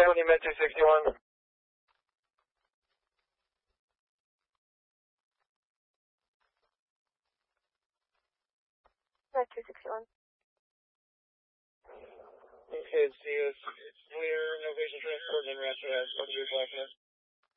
70, Med 261. Med 261. Okay, see you. It's clear, no patient transport, and rest.